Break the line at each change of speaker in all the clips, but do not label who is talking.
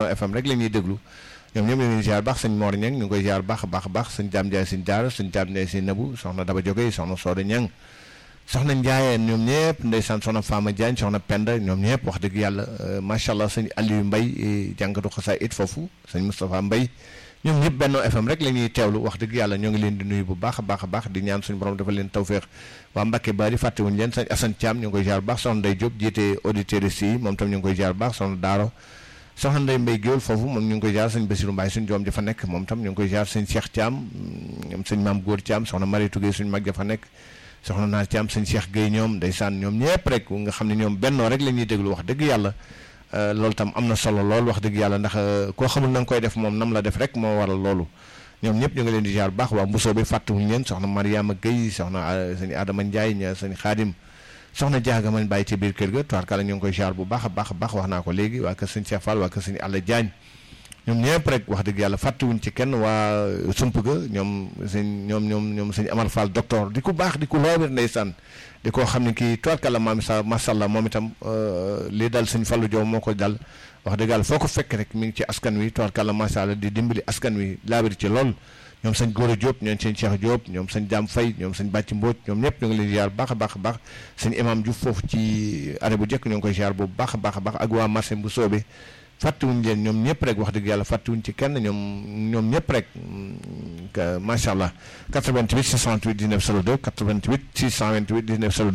FM rek la ñuy déglu ñoom ñëpp ñu ngi ziar baax sëñ Mor Ñang ñu ngi koy ziar baax a baax a baax sëñ Jaam Njaay sëñ Daara sëñ Jaam Njaay sëñ Nabu soxna Daba Jóge soxna Sooda Ñang soxna Njaayeen ñoom ñëpp ndeysaan soxna Fama Diagne soxna Penda ñoom ñëpp wax dëgg yàlla macha allah sëñ Aliou Mbay jàngatu xasaay it foofu sëñ Moustapha Mbay ñoom ñëpp Benno FM rek la ñuy teewlu wax dëgg yàlla ñoo ngi leen di nuyu bu baax a baax a baax di ñaan suñu borom dafa leen tawféex waa Mbacke Bari fàttewuñu leen sëñ Assane Thiam ñu ngi koy jaar bu baax soxna Ndeye Diop jiite auditeurs yi moom tam ñu ngi koy jaar bu baax soxna Daaro soxna Ndeye Mbaye Géwél foofu moom ñu ngi koy jaar sëñ Bassirou Mbaye suñu doom ja fa nekk moom tam ñu ngi koy jaar sëñ Cheikh Thiam ñoom sëñ Maam Góor Thiam soxna Maritou Gueye suñu mag ja fa nekk soxna Naar Thiam sëñ Cheikh Gueye ñoom ndeysaan ñoom ñëpp rek nga xam ne ñoom Benno rek la ñuy déglu wax dëgg yàlla loolu tam am na solo lool wax dëgg yàlla ndax koo xamul na nga koy def moom nam la def rek moo waral loolu ñoom ñëpp ñu ngi leen di jaar baax waa Mbusoo bi fàttewuñu leen soxna Mariama Gueye soxna sëñ Adama Ndiaye ña sëñ Xaadim soxna Jaaga man bàyyi ci biir kër ga tubaarkàlla ñu ngi koy jaar bu baax a baax a baax wax naa ko léegi waa kër sëñ Cheikh Fall waa kër sëñ Alla Diagne ñoom ñëpp rek wax dëgg yàlla fàttewuñ ci kenn waa sump ga ñoom sëñ Amar Fall docteur di ku baax di ku loobir ndeysaan di ko xam ne kii tubaarkàlla maam sa masàllaa moom itam lii dal sëñ Fallou Diop moo ko dal wax dëgg yàlla foo ko fekk rek mi ngi ci askan wi tubaarkàlla macha allah di dimbali askan wi laabir ci lool ñoom sëñ Gora Diop ñoom sëñ Cheikh Diop ñoom sëñ Dame Faye ñoom sëñ Bàcci Mbóoj ñoom ñëpp ñu ngi leen di ziar baax a baax a baax sëñ imam Diouf foofu ci arrêt bu njëkk ñoo ngi koy ziar boobu baax a baax a baax ak waa marché bu soobee fàttewuñ leen ñoom ñëpp rek wax dëgg yàlla fàttewuñ ci kenn ñoom ñëpp rek macha allah 88 628 19 02 88 628 19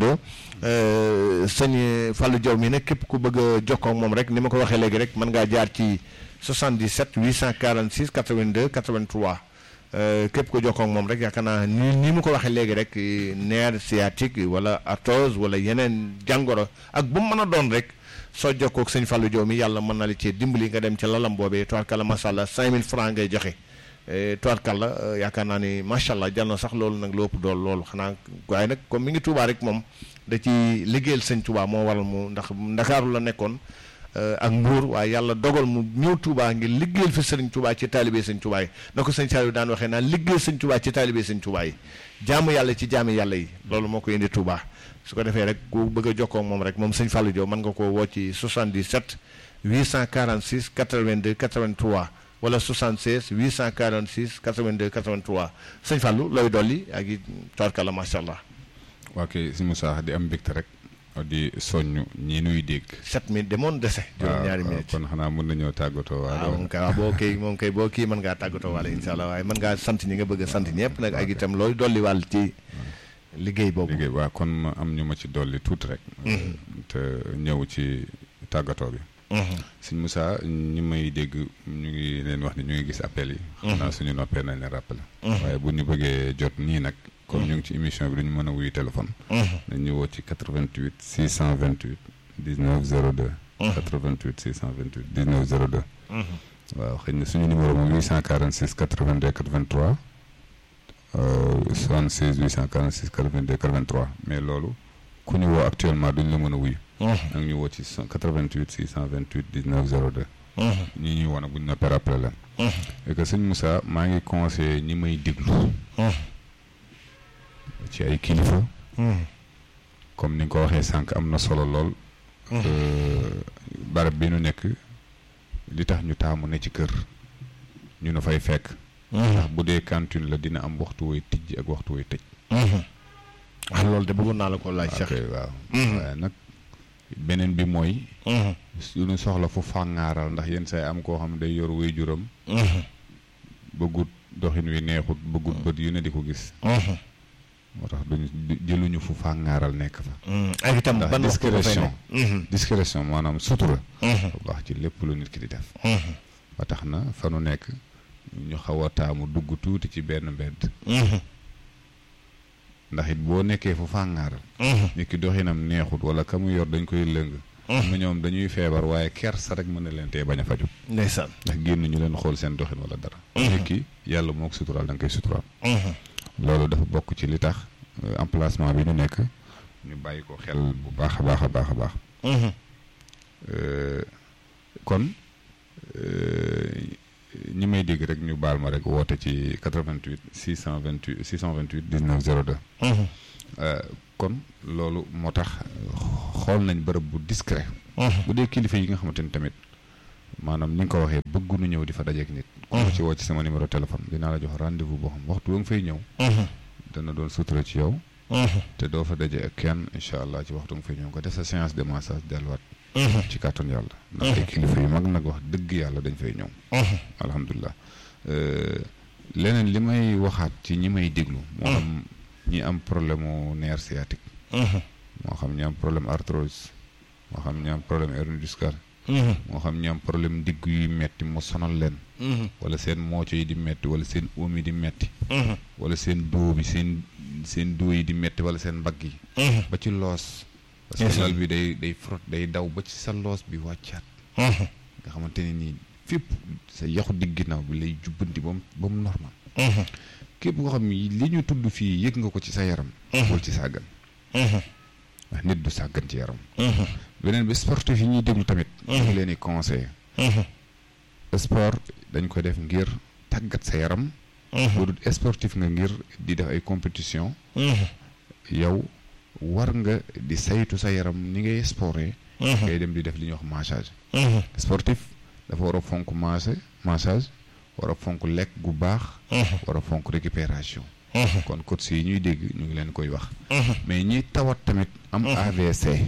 02 sëñ Fallou Diaw mi nag képp ku bëgg a jokkoo ak moom rek ni ma ko waxee léegi rek mën ngaa jaar ci 77 846 82 83 képp ko jokkoo ak moom rek yaakaar naa ni mu ko waxee léegi rek nerf sciatique wala arthrose wala yeneen jàngoro ak bu mu mën a doon rek soo jokkoo ak sëñ Fallou Diaw mi yàlla mën na la ci dimbali nga dem ci lalam boobee tubaarkàlla macha allah 5000 francs ngay joxe tubaarkàlla yaakaar naa ni macha allah jar na sax loolu nag lu ëpp dool loolu xanaa waaye nag comme mi ngi Touba rek moom da ci liggéeyal sëñ Touba moo waral mu ndax Ndakaaru la nekkoon ak Mbuur waaye yàlla dogal mu ñëw Touba ngir liggéeyal fi sëriñ Touba ci taalibe sëñ Touba yi na ko sëñ Saliou daan waxee naan liggéeyal sëñ Touba ci taalibe sëñ Touba yi jaamu yàlla ci jaami yàlla yi loolu moo ko indi Touba su ko defee rek ku bëgg a jokkoo moom rek moom sëñ Fallou Diaw mën nga koo woo ci 77 846 82 83 wala 76 846 82 83 sëñ Fallou looy dolli ak i tubaarkàlla macha allah.
waa kay sëñ Moussa di am mbégte rek di soññ ñi nuy dégg.
7 minutes demoon dese. juróom-ñaari minutes
kon xanaa mën nañoo tàggatoo waale.
moom kay waaw moom kay boo kii mën ngaa tàggatoo waale incha allah waaye mën ngaa sant ñi nga bëgg a sant ñëpp nag ak itam looy dolli wàll ci liggéey boobu.
waaw kon ma am ñu ma ci dolli tuuti rek. te ñëw ci tàggatoo bi. sëñ Moussa ñi may dégg ñu ngi leen wax ni ñu ngi gis appel yi. xam naa suñu noppee nañ leen rappelé. waaye bu ñu bëggee jot nii nag. comme ñu ngi ci émission bi duñu mën a wuyu téléphone. nañ ñu woo ci 88 628 19 02. 88 628 19 02. waaw xëy na suñu numéro moom 846 82 83 76 846 82 83 mais loolu ku ñu woo actuellement duñ la mën a wuyu. nag ñu woo ci 88 628 19 02. ñi ñuy woo nag bu ñu noppee rappelé leen. et que sëñ Moussa maa ngi conseillé ñi may déglu. ci ay kilifa. comme ni nga ko waxee sànq am na solo lool. barab bi nu nekk li tax ñu taamu ne ci kër ñu na fay fekk. ndax bu dee cantine la dina am waxtu way tijji ak waxtu way tëj.
loolu de bëggoon naa la ko laaj sax.
waaw waaye nag beneen bi mooy. suñu soxla fu fàngaaral ndax yenn say am koo xam day yor way juram. bëggut doxin wi neexut bëggut bët yu ne di ko gis. moo tax duñu jëluñu fu fàngaaral nekk fa.
ak itam ban
discrétion discrétion maanaam sutura. bu baax ci lépp lu nit ki di def. ba tax na fa nu nekk ñu xaw a taamu dugg tuuti ci benn mbedd. ndax it boo nekkee fu fàngaaral. nit ki doxinam neexut wala ka mu yor dañ koy lëng. am na ñoom dañuy feebar waaye kersa rek mën na leen tee bañ a faju.
ndeysaan
ndax génn ñu leen xool seen doxin wala dara. nit ki yàlla moo ko suturaal da nga koy suturaal. loolu dafa bokk ci li tax emplacement bi ñu nekk ñu bàyyi ko xel bu baax a baax a baax a baax. kon ñi may dégg rek ñu baal ma rek woote ci 88 628 628 19 02. kon loolu moo tax xool nañ bërëb bu discret. bu dee kilifa yi nga xamante ni tamit maanaam ni nga ko waxee bëgguñu ñëw di fa dajeek nit. ku ci woo ci sama numéro téléphone dinaa la jox rendez-vous boo xam waxtu ba nga fay ñëw. dana doon sutura ci yow. te doo fa daje ak kenn incha allah ci waxtu nga fay ñëw nga def sa séance de massage delluwaat. ci kàttan yàlla. ndax ay kilifa yu mag nag wax dëgg yàlla dañ fay ñëw. alhamdulilah leneen li may waxaat ci ñi may déglu. moo xam ñi am problème mu nerf sciatique. moo xam ñi am problème arthrose. moo xam ñi am problème hernie discale. moo xam ñi am problème ndigg yu metti mu sonal leen. wala seen mooco yi di metti wala seen oom yi di metti. wala seen doo bi seen doo yi di metti wala seen mbagg yi. ba ci loos. parce que lal bi day frot day daw ba ci sa loos bi wàccaat. nga xamante ne nii fépp sa yaxu digg ginnaaw bi lay jubbanti ba mu normal. képp koo xam ni li ñu tudd fii yëg nga ko ci sa yaram. wala ci sàggan. ndax nit du sàggan ci yaram. beneen bi sportif yi ñuy déglu tamit. ñu ngi leen di conseillé. sport dañ ko def ngir tàggat sa yaram. bu dul sportif nga ngir di def ay compétition. yow war nga di saytu sa yaram ni ngay sporté. ngay dem di def li ñuy wax massage. sportif dafa war a fonk massage war a fonk lekk gu baax. war a fonk récupération. kon coach yi ñuy dégg ñu ngi leen koy wax. mais ñi tawat tamit am AVC.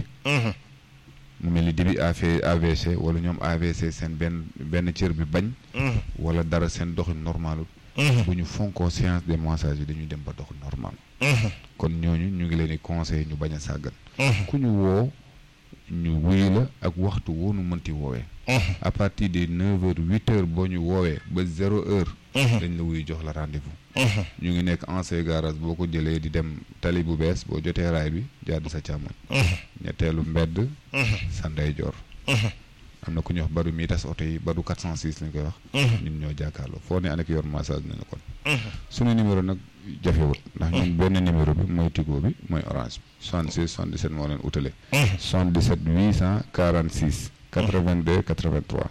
mu mel ni début AVC wala ñoom AVC seen benn cër bi bañ. wala dara seen doxin normal. bu ñu fonkoo séance de massage yi dañuy dem ba dox normal. kon ñooñu ñu ngi leen di conseillé ñu bañ a sàggan. ku ñu woo ñu wuyu la ak waxtu woo nu mënti woowee. à partir de 9h 8h boo ñu woowee ba 0h. dañ la wuyu jox la rendez-vous. ñu ngi nekk ancien garage boo ko jëlee di dem tali bu bees boo jotee raay bi jàdd sa càmmoñ. ñetteelu mbedd. sa ndeyjoor. am na ku ñuy wax Badou mi tas oto yi Badou 406 lañ koy wax. ñun ñoo jàkkaarloo foo ne anek yor massage nañu kon. suñu numéro nag jafewut ndax ñun benn numéro bi mooy Tigo bi mooy Orange bi 76 77 moo leen utale. 77 846 82 83.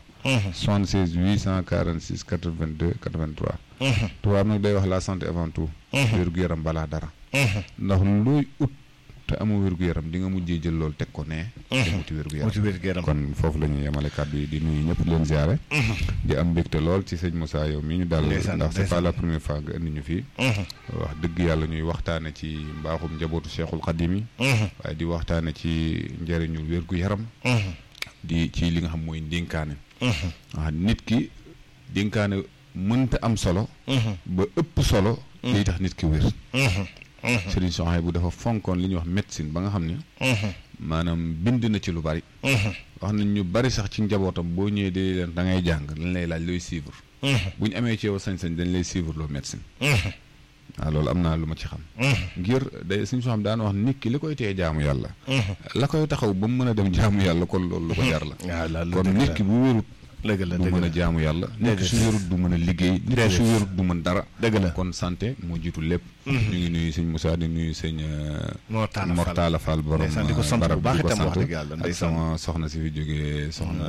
76 846 82 83. tubaab nag day wax la santé avant tout. wér-gu-yaram balaa dara. ndax looy ut te amoo wér-gu-yaram di nga mujjee jël loolu teg ko ne. wuti wér-gu-yaram kon foofu la ñuy yemale kàddu yi di nuyu ñëpp leen ziare. di am mbégte lool ci sëñ Moussa yow mi ñu dal ndax c'est pas la première fois nga indi ñu fii. wax dëgg yàlla ñuy waxtaane ci mbaaxum njabootu Cheikhul Khadim yi. waaye di waxtaane ci njëriñu wér-gu-yaram. di ci li nga xam mooy ndénkaane. nit ki dénkaane mënta am solo. ba ëpp solo. day tax nit ki wér. Serigne Souhaïbou bu dafa fonkoon li ñuy wax médecine ba nga xam ne. maanaam bind na ci lu bari. wax nañ ñu bari sax ci njabootam boo ñëwee di leen da ngay jàng dañ lay laaj looy suivre. bu ñu amee ci yow sañ-sañ dañ lay suivre loo médecine. waaw loolu am naa lu ma ci xam. ngir day suñu soo xam daan wax nit ki li koy tee jaamu yàlla. la koy taxaw ba mu mën a dem jaamu yàlla kon loolu lu ko jar la. kon nit ki bu wérut. dëgg la du mën a jaamu yàlla. nit ki su wérut du mën a liggéey. nit ki su wérut du mën dara. dëgg la kon santé moo jiitu lépp. ñu ngi nuyu sëñ Moussa di nuyu sëñ. Mortala Fall borom. di ko sant bu baax itam wax dëgg yàlla ak sama soxna si fi jógee soxna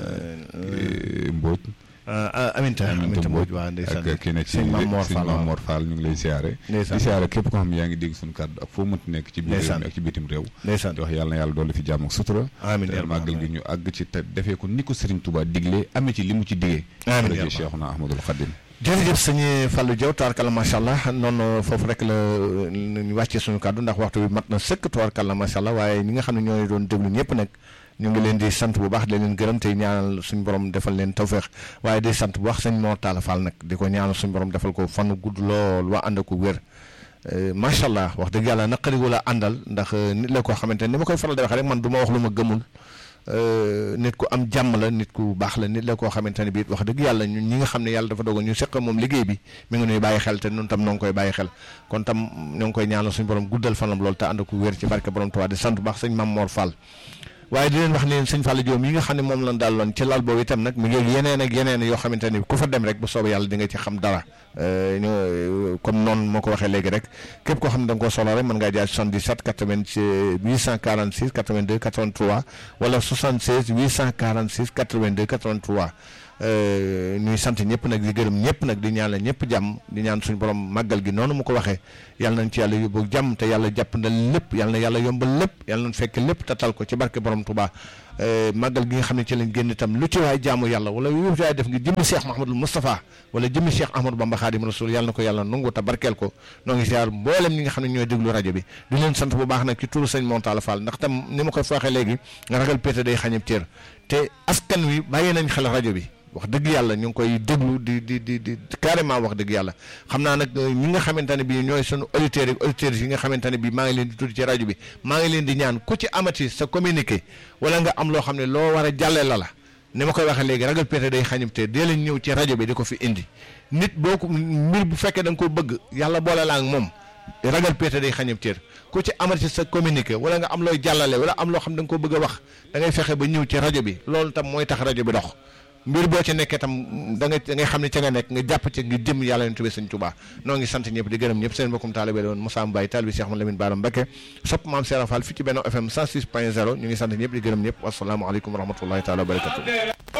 Mbodj. Aminta Mbodj waa ndeysaan ak kii ne ci sëñ Mamor Fall ñu ngi lay siyaare di siyaare képp koo xam ne yaa ngi dégg suñu kàddu ak foo mënti nekk ci biir réew mi ak ci bitim réew di wax yàlla na yàlla dolli fi jàmm ak sutura te màggal gi ñu àgg ci te defee ko ni ko Serigne Touba diglee amee ci li mu ci digee amiin Cheikhuna Ahmadul Khadim jërëjëf sëñ Fallou Diaw tawarkalla macha allah noonu foofu rek la ñu wàccee suñu kàddu ndax waxtu bi mat na sëkk tawarkalla macha allah waaye ñi nga xam ne ñooy doon déglu ñëpp nag ñu ngi leen di sant bu baax di leen gërëm te ñaanal suñu borom defal leen tawféex waaye di sant bu baax sëñ Mor Talla Fall nag di ko ñaanal suñu borom defal ko fanu gudd lool waa ànd ko wér macha allah wax dëgg yàlla naqari wala àndal ndax nit la koo xamante ne ni ma koy faral di waxee rek man du ma wax lu ma gëmul nit ku am jàmm la nit ku baax la nit la koo xamante ne bii wax dëgg yàlla ñun ñi nga xam ne yàlla dafa dogal ñu seq moom liggéey bi mi ngi nuy bàyyi xel te ñun tam noo ngi koy bàyyi xel kon tam ñoo ngi koy ñaanal suñu borom guddal fanam lool te ànd ko wér ci barke borom Tuubaa di sant bu baax sëñ Mame Mor Fall waaye di leen wax ne sëñ Fallou Diop yi nga xam ne moom lañ daal loon ci lal boobu itam nag mi ngi yeneen ak yeneen yoo xamante ni ku fa dem rek bu soobee yàlla di nga ci xam dara comme noonu moo ko waxee léegi rek képp koo xam ne da nga koo soxla rek mën ngaa jaar 77 846 82 83 wala 76 846 82 83 ñuy sant ñëpp nag di gërëm ñëpp nag di ñaan la ñëpp jàmm di ñaan suñu borom màggal gi noonu mu ko waxee yàlla nañ ci yàlla yóbbu jàmm te yàlla jàpp na lépp yàlla na yàlla yombal lépp yàlla nañ fekk lépp tatal ko ci barke borom Touba
màggal gi nga xam ne ci lañ génn itam lu ci waay jaamu yàlla wala lu ci waay def ngir jëmmi Cheikh Mahamadul Moustapha wala jëmmi Cheikh Ahmadou Bamba Khadim Rasoul yàlla na ko yàlla nangu te barkeel ko noo ngi ziar mboolem ñi nga xam ne ñooy déglu rajo bi di leen sant bu baax nag ci turu sëñ Montala Fall ndax tam ni ma koy faaxee léegi nga ragal pété day xañab cër te askan wi bàyyi nañ xel rajo bi wax dëgg yàlla ñu ngi koy déglu di carrément wax dëgg yàlla xam naa nag ñi nga xamante ne bii ñooy sunu auditeurs yi auditrices yi nga xamante ne bii maa ngi leen di tudd ci rajo bi maa ngi leen di ñaan ku ci amati sa communiqué wala nga am loo xam ne loo war a jàlle la ni ma koy waxee léegi ragal pété day xañum te dee leen ñëw ci rajo bi di ko fi indi nit boo ko mbir bu fekkee da nga ko bëgg yàlla boole la ak moom ragal pété day xañum teer ku ci amati sa communiqué wala nga am looy jàllale wala am loo xam da nga ko bëgg a wax da ngay fexe ba ñëw ci rajo bi loolu tam mooy tax rajo bi dox mbir boo ca nekkee tam da ngay xam ne ca nga nekk nga jàpp ca ngir jëm yàlla yonent bi sëñ Tuubaa noo ngi sant ñëpp di gërëm ñëpp seen mbokkum taalibe la woon Moussa Mbaye taalibe Cheikh Mouhamadou Lamine Bara Mbacké sopp maam Serap Fall fii ci Benno FM 106.0 ñu ngi sant ñëpp di gërëm ñëpp wassalaamu aleykum wa rahmatullahi taala wa barakatuh